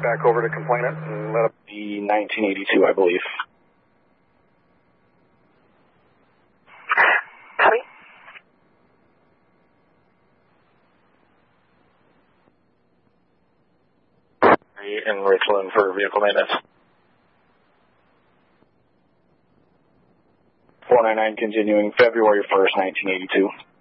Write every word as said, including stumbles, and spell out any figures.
back over to complainant and let up the nineteen eighty-two, I believe. Copy. In Richland for vehicle maintenance. four nine nine continuing February first, nineteen eighty-two.